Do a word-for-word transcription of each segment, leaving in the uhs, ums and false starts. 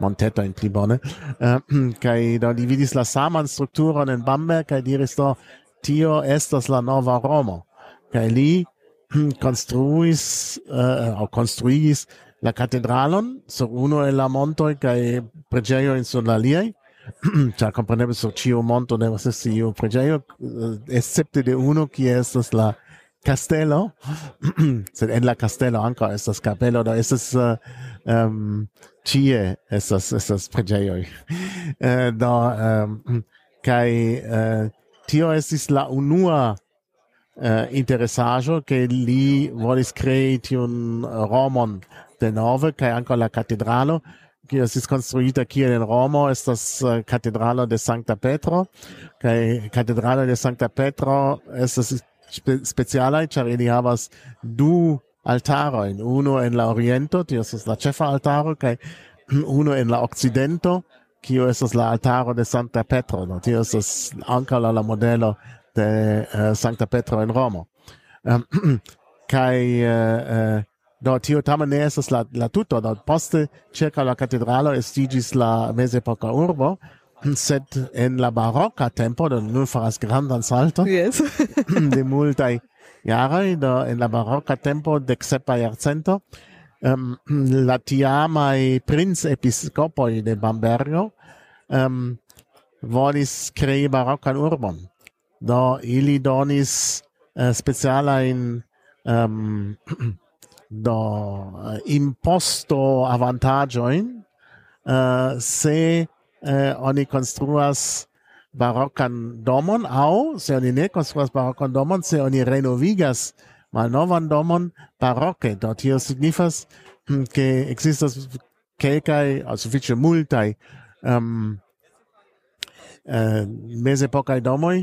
monteto in pli bone, uh, kai do li vidis la saman strukturon en Bamberg, kai diris do, tio estas la nova Romo. Kai li construis, uh, au construigis la catedralon sur uno el la montoi, kai pregeio in sur la liei, cioè compreneble sur cio monto devas esti iu pregeio, uh, excepte de uno, qui estas la castello, sed en la castello anca estas capello, da estas uh, um, cie estas, estas pregeioi. Uh, da, um, kai uh, tio estis la unua uh, interesaggio che li volis crei tiun Romon de nove, kai anca la catedralo, che estis construita kiel en Romo, estas uh, catedralo de Sancta Petro, kai catedralo de Sancta Petro estas spe specialai, char ili havas du altaroin, uno en la oriento, tio estas la cefa altaro, kai uno en la occidento, kio estas la altaro de Sancta Petro, no? Tio estas ankaŭ la, la modelo de uh, Sancta Petro en Romo. Um, kai uh, uh, do tio tamen ne estas la, la tuto, do poste circa la catedralo estiĝis la mezepoka urbo, sed en la barocca tempo, do nun faras grandan salto, yes. de multaj jaroj, do en la barocca tempo, deksepa jarcento, um, la tiamaj princepiskopoj de Bambergo um, volis krei barockan urbon. Do ili donis uh, specialajn um, do uh, imposto avantaĝojn uh, se Uh, oni konstruas barockan domon, au se oni ne konstruas barockan domon, se oni renovigas malnovan domon barocke. Do tio signifas, ke existas kelkaj, aŭ sufiĉe multaj um, uh, mezepokaj domoj,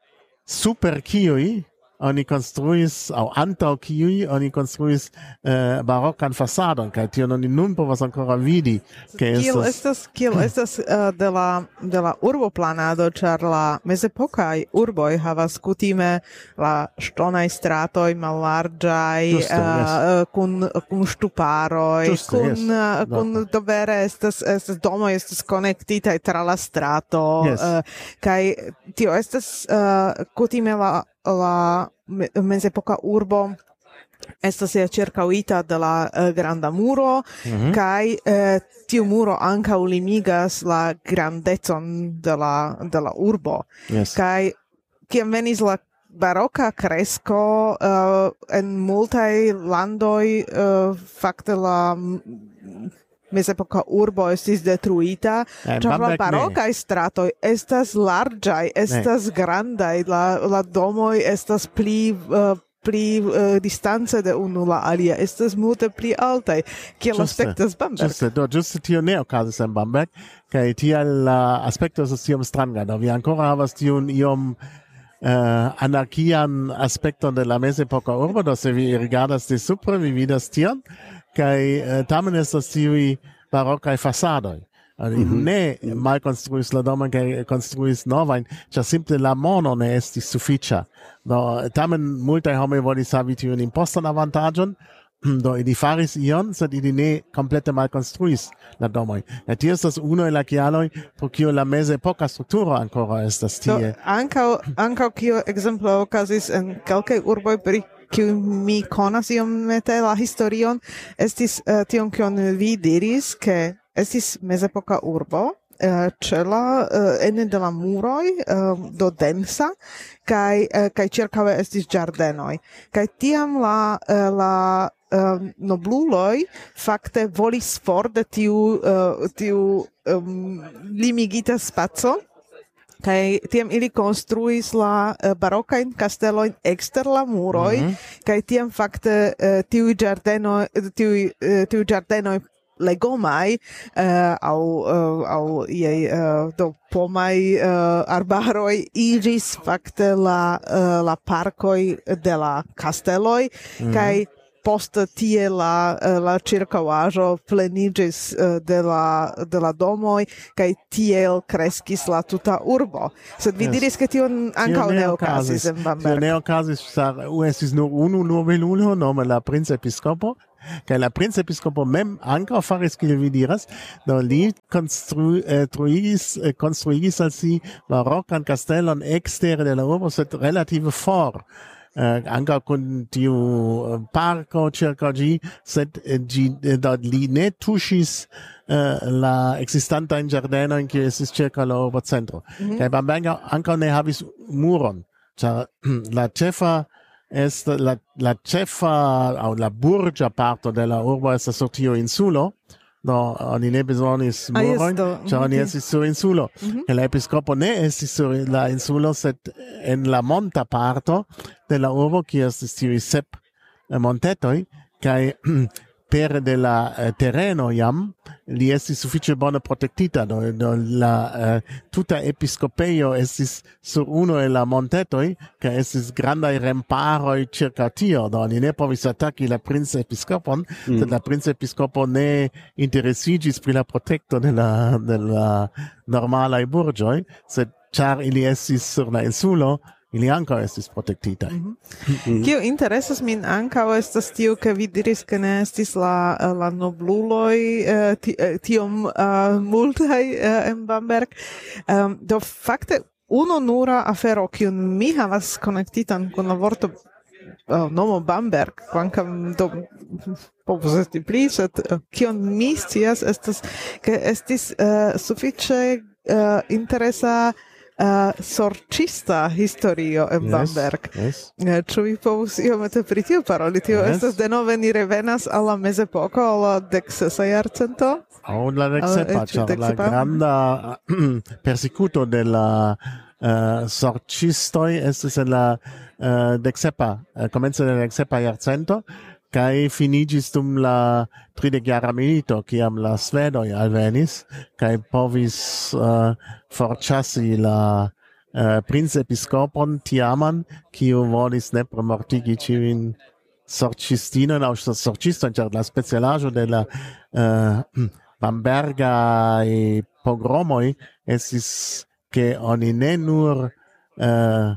super kiuj oni konstruis, au antaŭ kiuj oni konstruis uh, barockan fasadon, kaj tion oni nun povas ancora vidi, ke Kiel estas estas kiel estas uh, de la de la urboplanado, ĉar la mezepokaj urboj havas kutime la ŝtonaj stratoj mallarĝaj, Ĝuste, uh, yes. kun kun ŝtuparoj, Ĝuste, kun yes. uh, kun Do. do vere estas estas domoj estas konektitaj tra la strato, Yes. uh, kaj tio estas uh, kutime la la me- mezepoka urbo estas ĉirkaŭita de la uh, granda muro, Mhm. kaj uh, tiu muro ankaŭ limigas la grandecon de la de la urbo. Yes. Kaj kiam venis la baroka kresko uh, en multaj landoj, uh, fakte la m- mezepoka urbo estis detruita, En ĉar la Bamberg ne. barokaj stratoj estas larĝaj, estas grandaj, la la domoj estas pli uh, pli uh, distance de unu la alia, estas multe pli altaj, kiel Ĝuste. aspektas Bamberg. Ĝuste, do ĝuste tio ne okazis en Bamberg, kaj tial la aspekto estas tiom stranga, do vi ancora havas tiun iom uh, anarkian aspekton de la mezepoka urbo, do se vi rigardas de supre, vi vidas tion, kaj uh, tamen estas tiuj barokaj fasadoj. Oni Mhm. ne malkonstruis la domon kaj konstruis novajn, ĉar simple la mono ne estis sufiĉa. Do tamen multaj homoj volis havi tiun impostan avantaĝon, do ili faris ion, sed ili ne komplete malkonstruis la domoj. Kaj tio estas unu el la kialoj pro kio la mezepoka strukturo ancora estas Do tie. ankaŭ ankaŭ kio ekzemplo okazis en kelkaj urboj pri kiu mi konas iomete la historion, estis uh, tion kion vi diris, ke estis mezepoka urbo, uh, ĉe la uh, ene de la muroj, uh, do densa, kaj uh, kaj ĉirkaŭe estis ĝardenoj. Kaj tiam la uh, la uh, nobluloj fakte volis for de tiu uh, tiu um, limigita spaco, kaj tiam ili konstruis la uh, barokajn kastelojn ekster la muroj, Mhm. kaj tiam fakte uh, tiuj ĝardenoj tiuj uh, tiuj ĝardenoj legomaj uh, aŭ uh, aŭ iaj uh, do pomaj uh, arbaroj iĝis fakte la uh, la parkoj de la kasteloj, kaj post tie la la circauajo plenigis de la de la domoi kaj tiel kreskis la tuta urbo. Sed vi Yes. diris ke tion ankaŭ ne okazis en Tio Bamberg. ne okazis, ĉar estis nur unu nobelulo, nome la princepiskopo, kaj la princepiskopo mem ankaŭ faris, kiel vi diras, do li konstruigis eh, konstruigis al si barokan kastelon ekstere de la urbo, sed relative for. Uh, ankaŭ kun tiu uh, parko ĉirkaŭ ĝi, sed uh, ĝi uh, do li ne tuŝis uh, la ekzistantajn ĝardenojn, kiuj estis ĉirkaŭ la urbocentro. Mm-hmm. Kaj Bamberg ankaŭ ne havis muron, ĉar la ĉefa est la la ĉefa aŭ la burĝa parto de la urbo estas sur tiu insulo. No, oni ne bezonis murojn, ĉar oni estis sur insulo. Mm-hmm. La episkopo ne estis sur la insulo, sed en la monta parto de la urbo, kie estis tiuj sep eh, montetoj, kaj pere de la eh, terreno jam li estis sufiĉe bone protektita, do, do la eh, tuta episkopejo estis sur unu el la montetoj, kaj estis grandaj remparoj ĉirkaŭ tio, do oni ne povis ataki la princepiskopon, mm. sed la princepiskopo ne interesiĝis pri la protekto de la de la normalaj burĝoj, sed ĉar ili estis sur la insulo, ili ankaŭ estis protektitaj. Mm-hmm. Kio interesas min ankaŭ estas tio, ke vi diris, ke ne estis la la nobluloj uh, ti, uh, tiom uh, multaj uh, en Bamberg. Um, do fakte unu nura afero, kiun mi havas konektitan kun la vorto uh, nomo Bamberg, kvankam do povus esti pli, sed uh, kion mi scias estas, ke estis uh, sufiĉe uh, interesa Uh, sorĉista historio en Yes, Bamberg. yes. Uh, Ĉu vi povus iomete pri tio paroli? Tio Yes. estas denove, ni revenas al la mezepoko, al la deksesa jarcento. Aŭ la deksepa, Aŭ eĉ ĉar la deksepa. granda persekuto de la uh, sorĉistoj estis en la uh, deksepa, uh, komence de la deksepa jarcento, kaj finiĝis dum la tridekjara milito, kiam la svedoj alvenis kaj povis uh, forĉasi la uh, princepiskopon tiaman, kiu volis nepre mortigi ĉiujn sorĉistinojn aŭ sorĉistojn, ĉar la specialaĵo de la uh, bambergaj pogromoj estis, ke oni ne nur uh,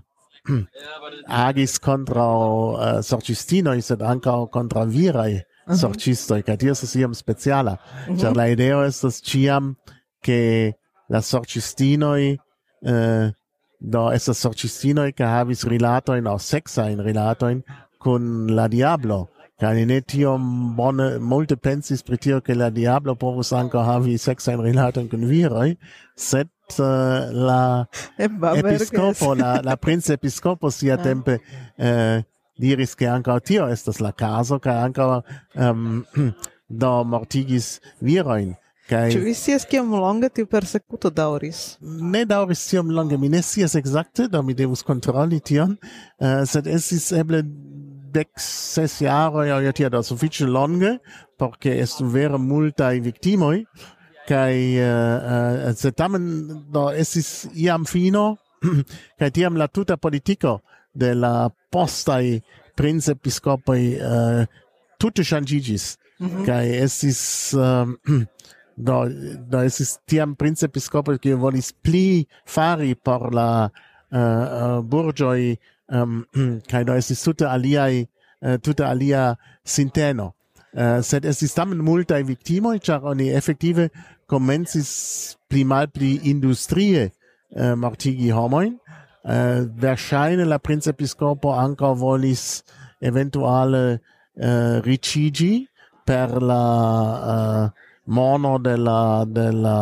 agis kontraŭ uh, sorĉistinoj, sed ankaŭ kontraŭ viraj uh-huh. sorĉistoj, kaj tio estas iom speciala, uh-huh. ĉar la ideo estas ĉiam, ke la sorĉistinoj uh, do estas sorĉistinoj, ke havis rilatojn aŭ seksajn rilatojn kun la diablo, kaj ni ne tiom bone multe pensis pri tio, ke la diablo povus ankaŭ havi seksajn rilatojn kun viroj, sed Uh, la episkopo, la, la princepiskopo sia tempe uh, diris che ankaŭ tio estas la caso, kaj ankaŭ um, do mortigis virojn. Kaj Ĉu vi scias kiom longe tiu persekuto daŭris? ne daŭris tiom longe, mi ne scias ekzakte, do mi devus kontroli tion, uh, sed estis eble dek ses jaroj aŭ tia, do sufiĉe longe, por ke estu vere multaj viktimoj. Kaj uh, uh, sed tamen do estis iam fino, kaj tiam la tuta politiko de la postaj princepiskopoj uh, tute ŝanĝiĝis. Mm-hmm. Kaj estis um, do, do estis tiam princepiskopoj, kiuj volis pli fari por la uh, uh, burĝoj, um, kaj do estis tute aliaj, uh, tute alia sinteno. Uh, sed estis tamen multaj viktimoj, ĉar oni efektive komencis pli malpli industrie uh, mortigi homojn. Uh, verŝajne la princepiskopo ankaŭ volis eventuale uh, riĉiĝi per la uh, mono de la de la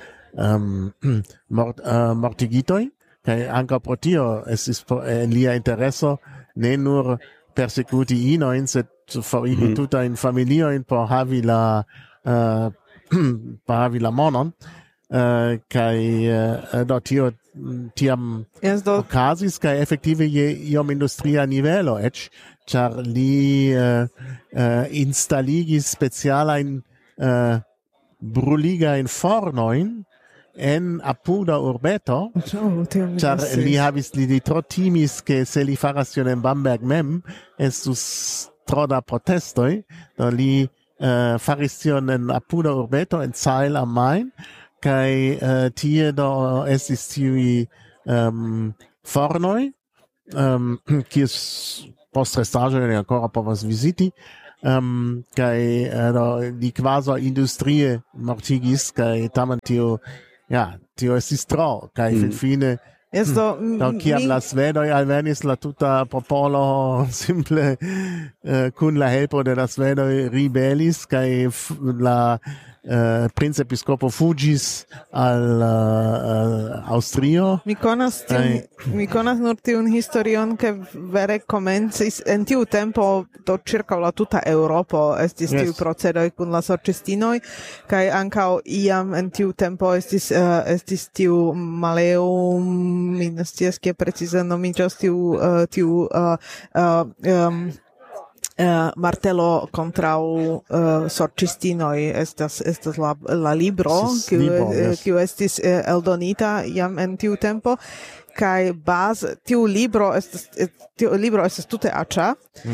um, mort, uh, mortigitoj, kaj ankaŭ pro tio estis en lia intereso ne nur persekuti inojn, sed forigi mm. tutajn familiojn por havi la uh, por havi la monon, uh, kaj uh, do tio tiam Yes, do okazis, kaj efektive je iom industria nivelo eĉ, ĉar li uh, uh, instaligis specialajn uh, bruligajn fornojn en apuda urbeto, oh, tio mi ĉar lasis. li havis li, li tro timis, ke se li faras tion en Bamberg mem, estus tro da protestoi, do li uh, faris tion en apuda urbeto, en Zeil am Main, kai uh, tie do estis tiui um, fornoi, um, kies postrestaĵoj ni ancora povas visiti, um, kai uh, do, li kvazaŭ industrie mortigis, kai tamen tio, ja, tio estis tro, kai mm. finfine Jest to, do kiam mi- la svedoj alvenis, la tuta popolo simple uh, kun la helpo de la svedoj ribelis, kai f- la uh, princepiscopo fugis al uh, uh, Austrio. Mi konas tiun, mi konas nur tiun historion, ke vere komencis en tiu tempo do circa la tuta Europo estis Yes. tiu procedoj kun la sorĉistinoj, kaj ankaŭ iam en tiu tempo estis uh, estis tiu maleum, mi ne scias kie precize nomiĝas tiu uh, tiu uh, uh, um, Uh, martelo kontraŭ uh, sorĉistinoj estas estas la la libro Estis kiu libro, eh, yes. kiu estis uh, eldonita jam en tiu tempo kaj baz tiu libro estas eh, tiu libro estas tute aĉa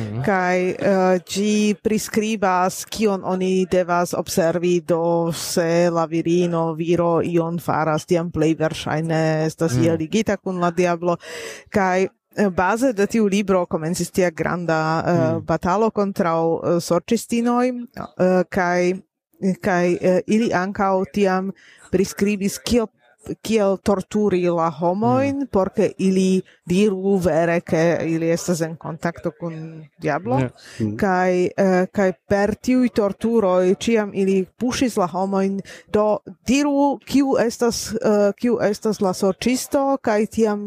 kaj uh, ĝi priskribas kion oni devas observi do se la virino viro ion faras tiam plej verŝajne estas mm. ligita kun la diablo kaj base de tiu libro komencis tia granda uh, mm. batalo kontraŭ uh, sorĉistinoj uh, kaj kaj uh, ili ankaŭ tiam priskribis kiel kiel torturi la homojn mm. por ke ili diru vere ke ili estas en kontakto kun diablo Yeah. Mm. kaj uh, kaj per tiuj torturoj ĉiam ili puŝis la homojn do diru kiu estas uh, kiu estas la sorĉisto kaj tiam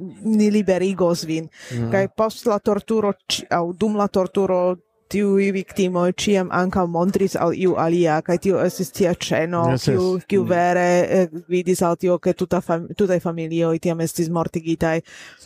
ni liberigos vin Mm. kaj post la torturo ĉi- aŭ dum la torturo tiuj viktimoj ĉiam ankaŭ montris al iu alia kaj tio estis tia ĉeno Yes, kiu yes. kiu vere eh, gvidis al tio ke tuta fam- tutaj familioj tiam estis mortigitaj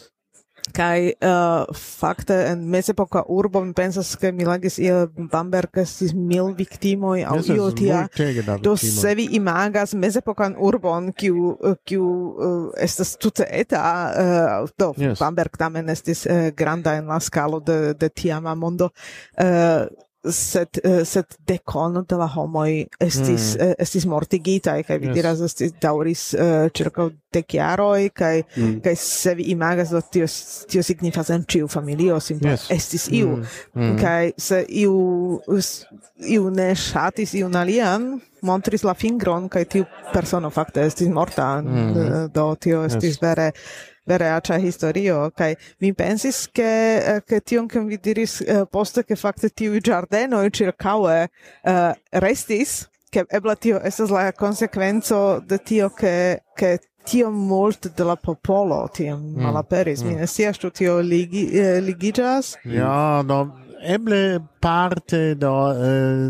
kaj uh, fakte en mezepoka urbo mi pensas ke mi legis ie Bamberg estis mil viktimoj aŭ Yes, io yes, tia multege da do viktimoj. se vi imagas mezepokan urbon kiu kiu uh, estas tute eta uh, do Yes. Bamberg tamen estis uh, granda en la skalo de de tiama mondo uh, sed uh, sed dekono de la homoj estis Mm. uh, estis mortigitaj kaj vi Yes. diras estis daŭris uh, ĉirkaŭ dek jaroj kaj Mm. kaj se vi imagas do tio tio signifas en ĉiu familio simple Yes. estis iu Mm. Mm. kaj se iu s- iu ne ŝatis iun alian montris la fingron kaj tiu persono fakte estis morta Mm. eh, do tio estis Yes. vere vere aĉa historio kaj mi pensis ke eh, ke tion kion vi diris eh, poste ke fakte tiuj ĝardenoj ĉirkaŭe eh, restis ke eble tio estas la konsekvenco de tio ke ke tiom multe de la popolo tiam malaperis. Mi ne scias ĉu tio ligi, eh, ligiĝas. Ja, do eble parte do eh,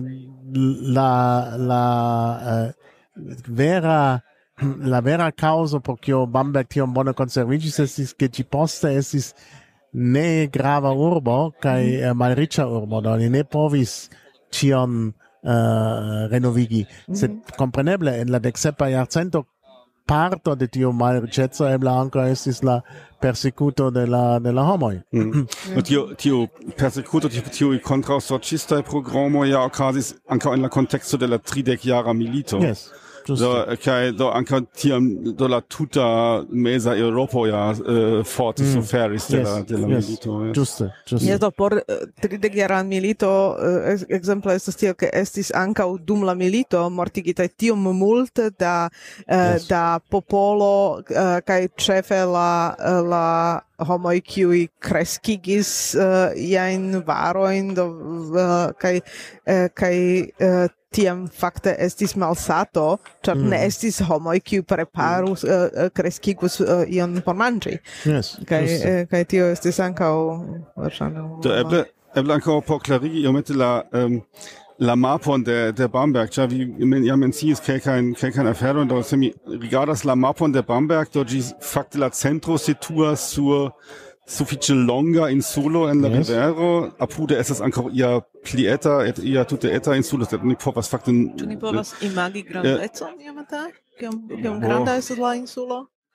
la la eh, vera la vera causa por kio Bamberg tiom bone konserviĝis estis ke ĝi poste estis ne grava urbo kaj eh, malriĉa urbo, do oni ne povis ĉion eh, renovigi. Sed kompreneble en la deksepa jarcento parto de tiu malriĉeco eble ankaŭ estis la persekuto de la de la homoj. Mm. Und tio, tio persekuto, tio, tio kontraŭ sorĉistaj programoj ja okazis ankaŭ en la konteksto de la tridek-jara milito. Yes. Just Do, kaj do ankaŭ tiam do la tuta meza Eŭropo ja uh, forte Mm. suferis de la, yes, de la yes. milito. Yes. Giuste, giuste. Yes, do por uh, tridekjaran milito uh, ex- ekzemple estas tio ke estis ankaŭ dum la milito mortigitaj tiom multe da uh, Yes. da popolo uh, kaj ĉefe la uh, la homoj kiuj kreskigis uh, iajn varojn do uh, kaj uh, kaj uh, tiam fakte estis malsato, ĉar ne estis homoj kiu preparus uh, uh, kreskigus uh, ion por manĝi. Yes, Kaj giuste. eh, kaj tio estis ankaŭ verŝajne Do eble eble ankaŭ por klarigi iomete la um, la mapon de de Bamberg, ĉar vi men, ja menciis kelkajn kelkajn aferojn, do se mi rigardas la mapon de Bamberg, do ĝi fakte la centro situas sur sufiĉe longa insulo en la Yes. rivero, apude estas ankaŭ ia pli eta, et ia tute eta insulo, sed ni povas fakte Ĉu ni povas imagi grandecon iomete? Kiom kiom granda estas la insulo?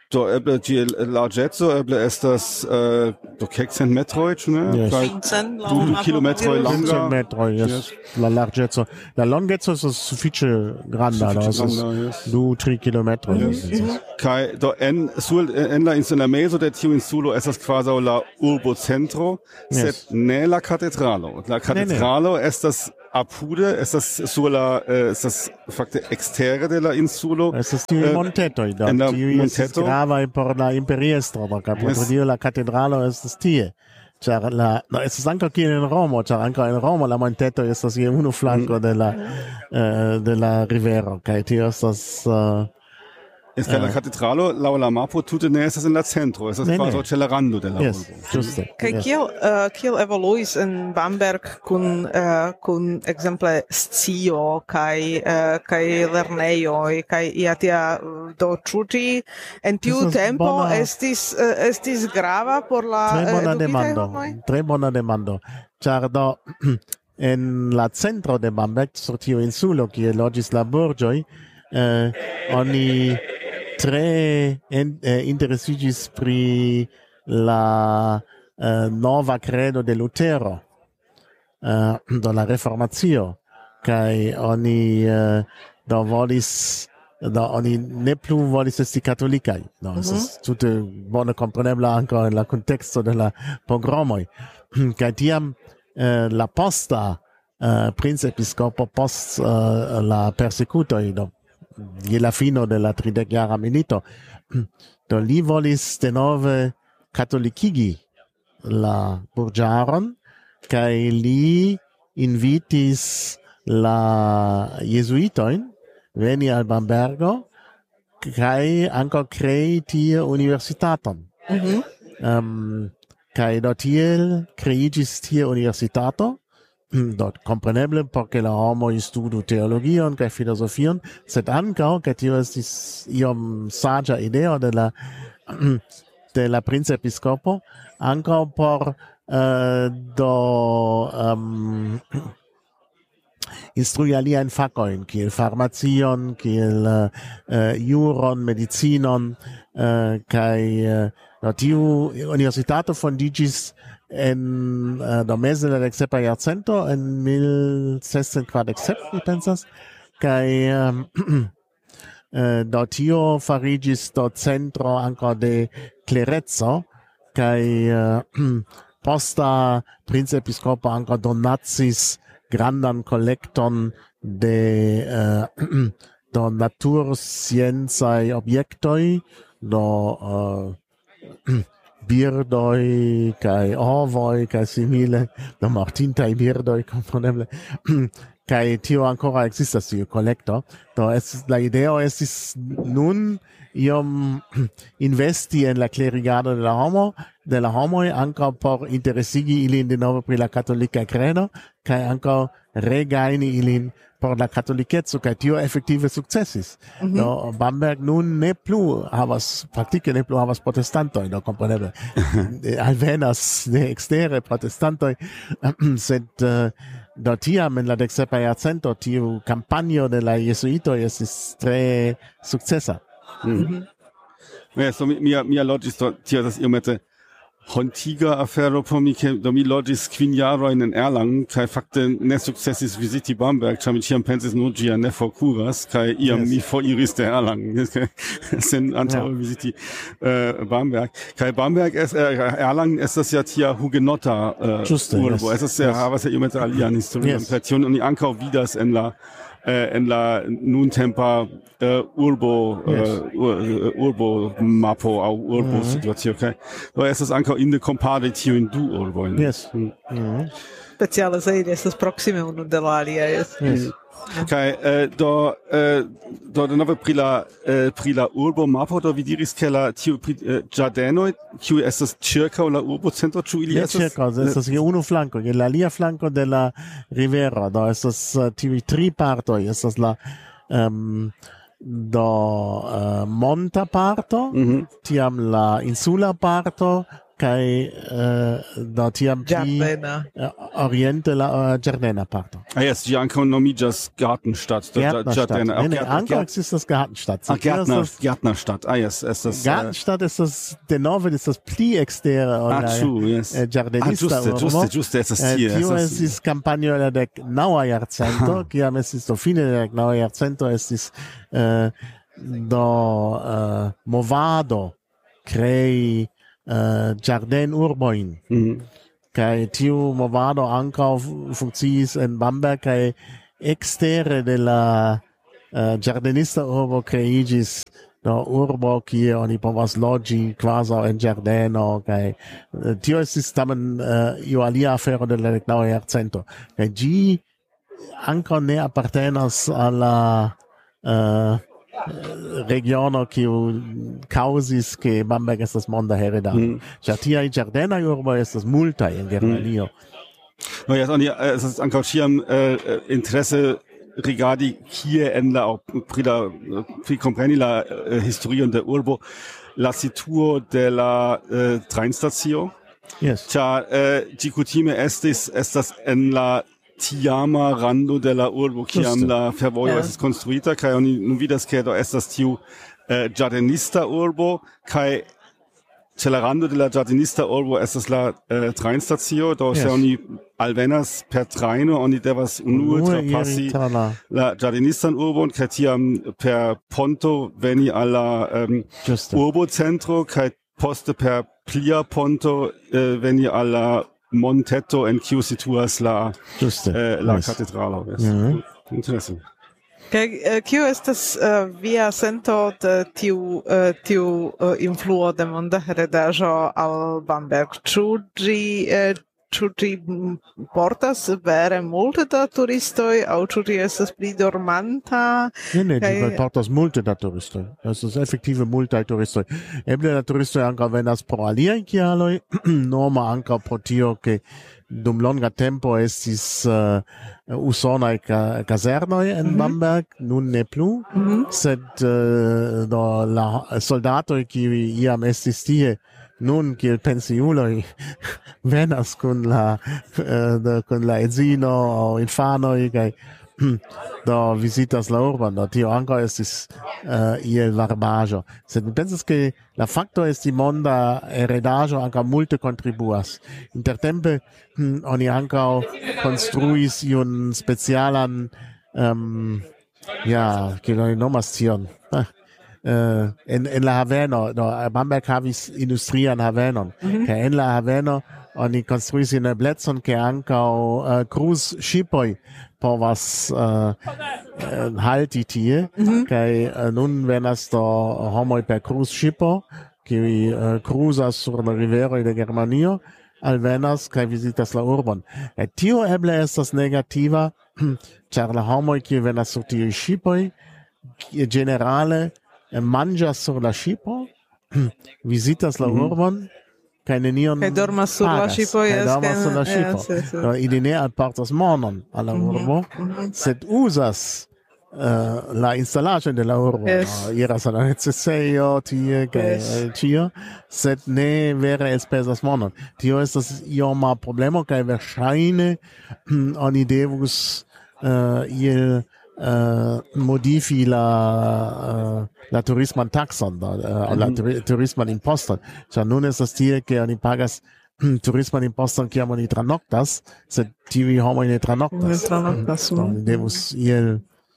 do eble die largezzo eble estas uh, do quinze metroj, ĉu ne? Yes. Kaj du du kilometroj quinze longa. metroj, yes. Yes. La largezzo. La longezzo estas sufiĉe granda, no? Sufiĉe Es ist granda, yes. du, tri kilometroj. Kaj do en sur en la in la mezo de tiu insulo estas kvazaŭ la urbocentro, sed Yes. ne la katedralo. La katedralo estas apude, estas sur la eh, estas fakte ekstere de la insulo. Es ist tiuj Eh, montetoj, do en la tiuj estas monteto? gravaj por la imperiestro, do kaj pro Yes. tio la katedralo estas tie. Ĉar la, no, estas ankaŭ kiel en Romo, ĉar ankaŭ en Romo la montetoj estas je unu flanko de la eh, de la rivero, kaj tio estas uh, Es kaj la katedralo laŭ la mapo tute ne estas en la centro, estas Ne, ne. kvazaŭ ĉe la rando de la yes, urbo. ĝuste. Kaj yes. kiel uh, kiel evoluis en Bamberg kun uh, kun ekzemple scio kaj uh, kaj lernejoj kaj ia tia uh, do ĉu ĝi en tiu Estas tempo bona- estis uh, estis grava por la Tre uh, bona edukitaj demando, homoj? tre bona demando. Ĉar do en la centro de Bamberg, sur tiu insulo, kie loĝis la burĝoj, eh, oni tre en, eh, interesiĝis pri la eh, nova credo de Lutero, eh, do la reformacio, kaj oni eh, do volis do oni ne plu volis esti katolikaj. No, mm-hmm. Es tute bone komprenebla ankaŭ en la konteksto de la pogromoj. Kaj tiam eh, la posta eh, princepiskopo post eh, la persekutoj, do je la fino de la tridekjara milito, do li volis denove katolikigi la burĝaron, kaj li invitis la jezuitojn veni al Bambergo kaj ankaŭ krei tie universitaton. Mhm. Um, kaj do tiel kreiĝis tie universitato, do kompreneble por ke la homoj studu teologion kaj filozofion, sed ankaŭ, kaj tio estis iom saĝa ideo de la de la princepiskopo, ankaŭ por uh, do um, instrui aliajn fakojn, kiel farmacion, kiel uh, juron, medicinon, uh, kaj uh, do tiu universitato fondiĝis en uh, do meze de la deksepa jarcento, en mil sescent kvardek sep, mi pensas, kaj um, uh, do tio fariĝis do centro ankaŭ de klereco, kaj uh, posta princepiskopo ankaŭ donacis grandan kolekton de uh, do natursciencaj objektoj, do uh, birdoj kaj ovoj kaj simile, do mortintaj birdoj, kompreneble. Kaj tio ankoraŭ ekzistas, tiu kolekto. Do estis, la ideo estis nun iom investi en la klerigado de la homo, de la homoj, ankaŭ por interesigi ilin denove pri la katolika kredo, kaj ankaŭ regajni ilin por la katolikeco, kaj tio efektive sukcesis. Mm-hmm. Do Bamberg nun ne plu havas, praktike ne plu havas protestantoj, do kompreneble alvenas de ekstere protestantoj, sed uh, do tiam en la deksepa jarcento tiu kampanjo de la jesuitoj estis tre sukcesa. Mm. Ja, so mi mia logis do tio das iomete hontiga afero por mi, ke do mi logis kvin jarojn en Erlangen kaj fakte ne sukcesis viziti Bamberg, ĉar mi ĉiam pensis nur ĝia ne forkuras, kaj iam Yes. mi foriris de Erlangen sen antaŭe Ja. viziti uh, Bamberg. Kaj Bamberg es uh, Erlangen estas ja tia hugenota uh, Ĝuste, urbo. yes. Estas ja havas ja iomete alian historian Yes. tradition, oni ankaŭ vidas en la Uh, en la nuntempa uh, urbo Yes. uh, ur, uh, urbo mapo aŭ urbo mm-hmm. situacio, kaj do estas ankaŭ inde kompare tiujn du urbojn. Yes. Mm-hmm. Speciale se ili estas proksime unu de la alia. Yes. Yes. Kaj uh, do uh, do denove pri la uh, pri la urbo mapo do vi diris ke la tiu pri uh, ĝardenoj kiuj estas ĉirkaŭ la urbocentro, ĉu ili Ne estas circa, estas je unu flanko, je la alia flanko de la rivero, do estas uh, tiuj tri partoj, estas la um, do uh, monta parto, Mhm. tiam la insula parto, kai uh, do tiam pli Giardena. uh, oriente la uh, Giardena parto. Ah, yes, die ankaŭ nomiĝas Gartenstadt. Gärtnerstadt. Giardena. Nee, nee, Gärtner- ankaŭ ekzistas Gartenstadt. Ah, So, tio Gärtner, estas- Gärtnerstadt. Ah, yes, estas. äh, Gartenstadt estas denove estas pli ekstere ol Ah, la true, yes. eh, Ah, Giardenista ĝuste, urbo. ĝuste, ĝuste estas Eh, tie. Tio Estas- estis campagno de la dek naŭa jarcento, kiam estis do fine de la dek naŭa jarcento estis eh, do eh, movado krei uh, Giarden urbojn. Mhm. Kaj tiu movado ankaŭ fu- funkciis en Bamberg kaj ekstere de la uh, Giardenista urbo kreiĝis do urbo kie oni povas loĝi kvazaŭ en ĝardeno kaj eh, tio estis tamen uh, io alia afero de la deknaŭa jarcento. Kaj ĝi ankaŭ ne apartenas al la uh, regiono kiu kaŭzis ke Bamberg estas monda heredaĵo. Mhm. Ĉar tiaj ĝardenaj urboj estas multaj en Germanio. No, yes, oni, äh, es ist ankaŭ ĉiam äh, äh, interesse rigardi kie en la aŭ pri la äh, pri kompreni la äh, historion de urbo la situo de la äh, treinstacio. Yes. Ĉar äh, ĝi kutime estis estas en la tiama rando de la urbo kiam Ĝuste. la fervojo Ja. estis konstruita kaj oni nun vidas ke do estas tiu äh, ĝardenista urbo kaj ĉe la rando de la ĝardenista urbo estas la äh, treinstacio, do se Yes. oni alvenas per trajno, oni devas unue Unue trapasi iri tra la la ĝardenistan urbon kaj tiam per ponto veni al la ähm, ĝuste. urbocentro kaj poste per plia ponto äh, veni al la monteto en kiu situas la Ĝuste. äh, la Yes. katedralo. Yes. Mhm. Interesse. Kaj eh, kio estas eh, via sento de tiu eh, tiu eh, influo de monda heredaĵo al Bamberg? Ĉu ĝi eh, ĉu ĝi mm, portas vere multe da turistoj aŭ ĉu ĝi estas pli dormanta? Ne, ne, Kaj- ĝi portas multe da turistoj. Estas efektive multaj turistoj. Eble la turistoj ankaŭ venas pro aliaj kialoj, norma ankaŭ pro tio, ke dum longa tempo estis uh, usonaj ka kazernoj en Bamberg, nun ne plu, sed uh, do la soldatoj, kiuj iam estis tie, nun kiel pensiuloj venas kun la uh, de- kun la edzino aŭ infanoj kaj do visitas la urbon, do tio ankaŭ estis uh, iel varmaĵo. Sed mi pensas ke la fakto esti monda heredaĵo ankaŭ multe kontribuas. Intertempe hm, oni ankaŭ konstruis iun specialan um, ja, kiel oni nomas tion. Ah, Uh, en, en la haveno, do Bamberg havis industrian havenon, mm-hmm. kaj en la haveno oni konstruis in eblecon ke ankaŭ uh, kruzŝipoj povas uh, uh, halti tie, mm-hmm. kaj uh, nun venas do homoj per kruzŝipo, kiuj uh, kruzas sur la riveroj de Germanio, alvenas kaj vizitas la urbon. Kaj tio eble estas negativa, ĉar la homoj kiuj venas sur tiuj ŝipoj generale manĝas sur la ŝipo, vizitas la urbon, kaj nenion Kaj dormas sur la pagas, ŝipo, kaj jes, dormas kaj- sur la jes, ŝipo. jes, jes. Do ili ne alportas monon al la urbo, sed uzas uh, la instalaĵon de la urbo. Yes. Do iras al la necesejo tie kaj Yes. eh, ĉio, sed ne vere elspezas monon. Tio estas ioma problemo kaj verŝajne oni devus uh, iel Uh, modifi la uh, la turisman taxon, uh, mm-hmm. la turi turisman imposton. Ĉar nun estas tie, ke oni pagas turisman imposton kiam oni tranoktas, sed tiuj homoj ne tranoktas. Ne tranoktas, Do oni devus iel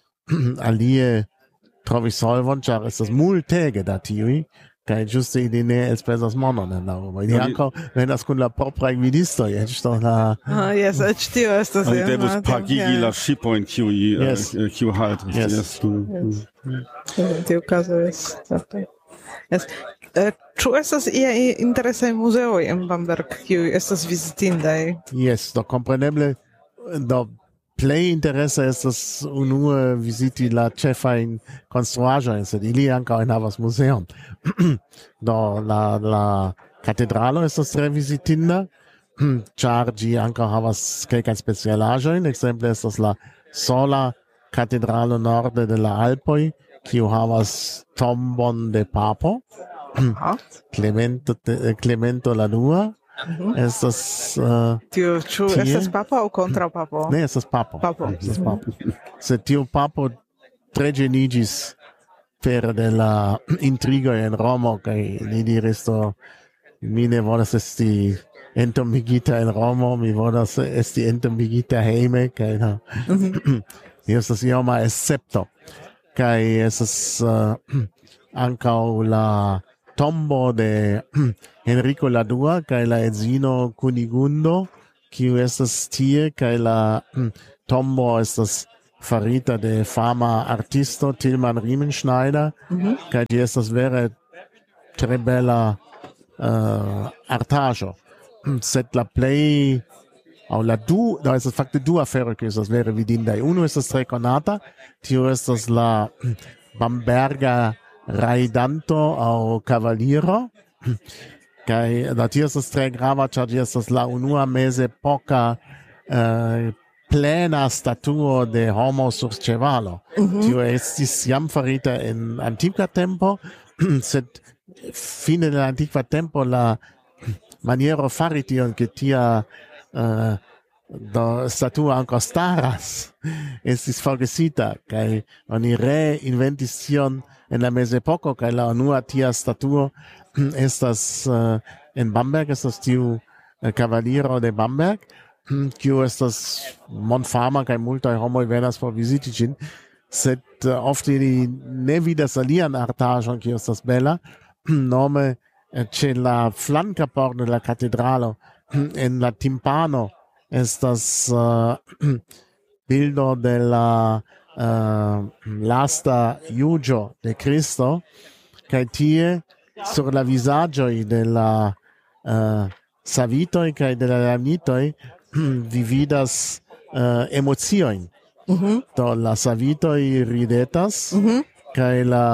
alie trovi solvon, ĉar estas multege da tiuj, kaj ĝuste ili ne elspezas monon en la urbo. Ili Oni- ankaŭ venas kun la propraj gvidistoj, eĉ do la Ah, jes, eĉ tio estas. Oni ja, devus ja, pagigi ja. la ŝipojn kiuj äh, Yes. äh, kiu haltas. Yes. Yes. Mm. En tiu kazo jes. certe. Jes. Eh, Ĉu estas iaj interesaj muzeoj en Bamberg, kiuj estas vizitindaj? Yes, do compreneble, do plej interesa estas unue viziti la ĉefajn konstruaĵojn, sed ili ankaŭ enhavas muzeon. Do la la katedralo estas tre vizitinda, ĉar ĝi ankaŭ havas kelkajn specialaĵojn, ekzemple estas la sola katedralo norde de la Alpoj, kiu havas tombon de papo, Clemento, Clemento la Dua. Mm-hmm. Estas uh, tio, ĉu estas papo aŭ kontraŭpapo? Ne, estas papo. Papo. Estas papo. Sed tiu papo tre ĝeniĝis per de la intrigoj en Romo kaj li diris do mi ne volas esti entombigita en Romo, mi volas esti entombigita hejme kaj no. Mm-hmm. Estas ioma escepto kaj estas uh, ankaŭ la tombo de Enrico la Dua kaj la edzino Kunigundo, kiu estas tie, kaj la tombo estas farita de fama artisto Tilman Riemenschneider, mm-hmm. kaj ĝi estas vere tre bela uh, artaĵo. Sed la plej aŭ la du, no, estas fakte du aferoj kiuj estas vere vidindaj. Unu estas tre konata, tio estas la Bamberga raidanto aŭ kavaliro, kaj la tio estas tre grava, ĉar ĝi estas la unua mezepoka uh, plena statuo de homo sur ĉevalo. Mm-hmm. Tio estis jam farita en antikva tempo, sed fine de la antikva tempo la maniero fari tion, ke tia uh, do statuo ankaŭ staras, estis forgesita, kaj oni reinventis tion en la mezepoko, kaj la unua tia statuo estas uh, en Bamberg, estas tiu uh, kavaliro de Bamberg, kiu estas mondfama kaj multaj homoj venas por viziti ĝin, sed uh, ofte ili ne vidas alian artaĵon, kiu estas bela, nome uh, ĉe la flanka pordo de la katedralo, en la timpano estas uh, bildo de la Uh, lasta juĝo de Kristo, kaj tie sur la vizaĝoj de la uh, savitoj kaj de la damnitoj vi vidas uh, emociojn. Mm-hmm. Do la savitoj ridetas, mm-hmm. kaj la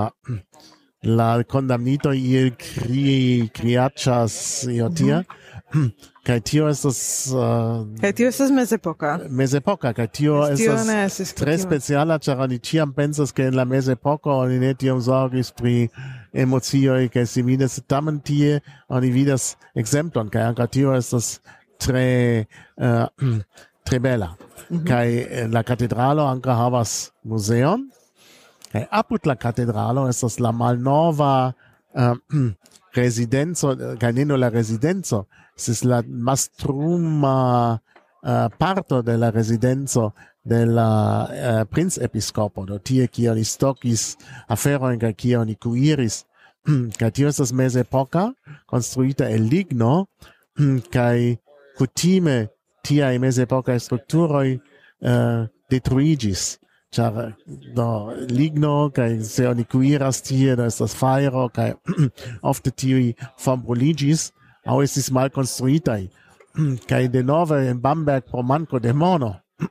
la kondamnitoj il kri kriaĉas io tia. Mm-hmm. Kaj tio estas uh, kaj tio estas mezepoka. Mezepoka, kaj tio estas tre speciala, ĉar oni ĉiam pensas, ke en la mezepoko oni ne tiom zorgis pri emocioj kaj simile, sed tamen tie oni vidas ekzemplon, kaj ankaŭ tio estas tre uh, tre bela. Mm-hmm. Kaj la katedralo ankaŭ havas muzeon, kaj apud la katedralo estas la malnova uh, rezidenco, kaj ne nur la rezidenco, es la mastruma uh, parto de la residenzo de la uh, princepiscopo, do tie kie oni stokis aferojn kaj kie oni kuiris, kaj tio estas mezepoka, konstruita el ligno, kaj kutime tiaj mezepokaj strukturoj uh, detruiĝis, ĉar do ligno kaj se oni kuiras tie, do estas fajro kaj ofte tiuj forbruliĝis, aŭ estis malkonstruitaj, kaj denove en Bamberg pro manko de mono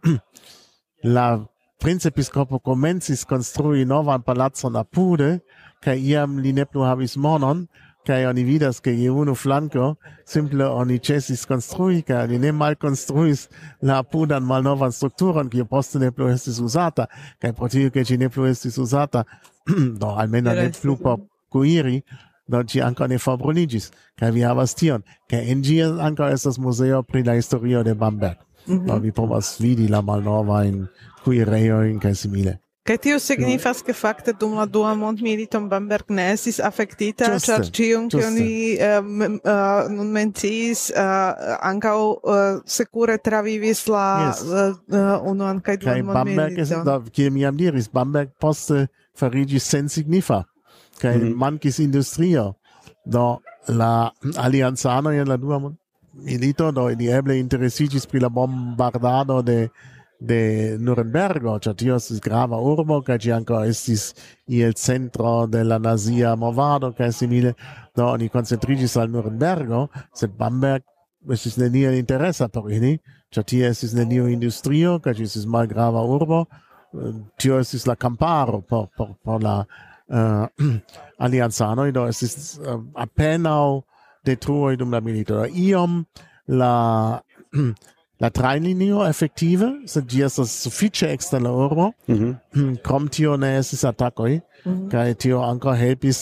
la princepiscopo komencis konstrui novan palacon apude, kaj iam li ne plu havis monon, kaj oni vidas, ke je unu flanko simple oni ĉesis konstrui, kaj oni ne malkonstruis la apudan malnovan strukturon, kiu poste ne plu estis uzata, kaj pro tio, ke ĝi ne plu estis uzata, do almenaŭ ne plu por kuiri, do ĝi ankaŭ ne forbruniĝis, kaj vi havas tion, kaj en ĝi ankaŭ estas muzeo pri la historio de Bamberg. Mm-hmm. Do vi povas vidi la malnovajn kuirejojn kaj simile. Kaj tio signifas, ke fakte dum la dua mondmilito Bamberg ne estis afektita, ĉar ĉion kion vi uh, nun menciis uh, ankaŭ uh, sekure travivis la yes. uh, uh, unuan kaj duan mondmiliton. Kiel mi jam diris, Bamberg poste fariĝis sensignifa. Kaj mm-hmm. mankis industrio, do la aliancanoj en la dua mondmilito, do ili eble interesiĝis pri la bombardado de de Nurembergo, ĉar tio estis grava urbo, kaj ĝi ankaŭ estis iel centro de la nazia movado kaj simile, do oni koncentriĝis al Nurembergo, sed Bamberg estis neniel interesa por ili, ĉar tie estis neniu industrio, kaj ĝi estis malgrava urbo, tio estis la kamparo por, por, por la Uh, alianzanoj, do estis uh, apenaŭ detruoj dum la milito. Iom la la trajnlinio efektive, sed ĝi estas sufiĉe ekster la urbo. Mm-hmm. Krom tio ne estis atakoj, mm-hmm. kaj tio ankaŭ helpis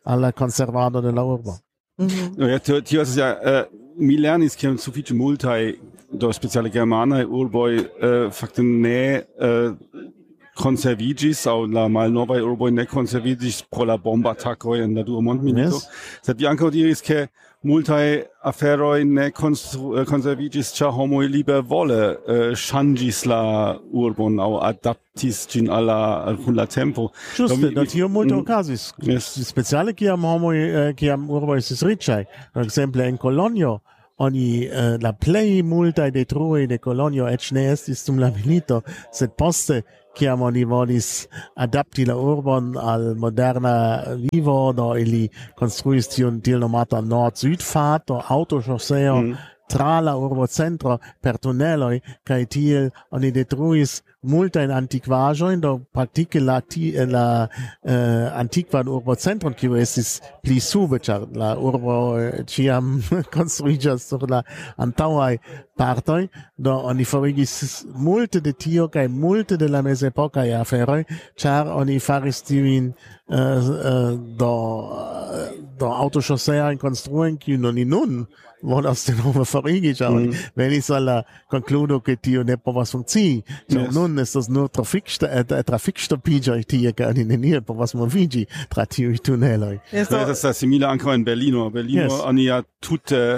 al conservado della urbo. Mm-hmm. Ja, tio estas ja uh, mi lernis kiam sufiĉe multaj do speciale germanaj urboj uh, fakte ne uh, konserviĝis aŭ la malnovaj urboj ne konserviĝis pro la bombatakoj en la dua mondmilito. Yes. Sed vi ankaŭ diris, ke multaj aferoj ne konstru- konserviĝis, ĉar homoj libervole uh, ŝanĝis la urbon aŭ adaptis ĝin al la al kun la tempo. Giuste, do tio multe okazis. Yes. Speciale kiam homoj, eh, kiam urboj estis riĉaj. Per ekzemple en Kolonjo, oni eh, la plej multaj detruoj de Kolonjo eĉ ne estis dum la milito, sed poste kiam oni volis adapti la urbon al moderna vivo, do ili konstruis tiun tiel nomatan Nord-Süd-Pfad, do Autoŝoseo mm. tra la urbocentro per tuneloj, kaj tiel oni detruis multajn antikvaĵojn, do praktike la, ti, la uh, antikvan urbocentron, kiu estis pli sube, ĉar la urbo uh, ĉiam konstruiĝas sur la antaŭaj partoj, do oni forigis multe de tio kaj multe de la mezepokaj aferoj, ĉar oni faris tiujn uh, uh, do, uh, do autoŝoseajn konstruojn, kiujn oni nun volas denove forigi, ĉar oni venis al la konkludo, ke tio ne povas funkcii. Yes. Nun estas nur trafikŝtopiĝoj tie, kaj oni neniel povas moviĝi tra tiuj tuneloj. Yes, das ist simile ankaŭ en Berlino. Berlino yes. Oni ja tute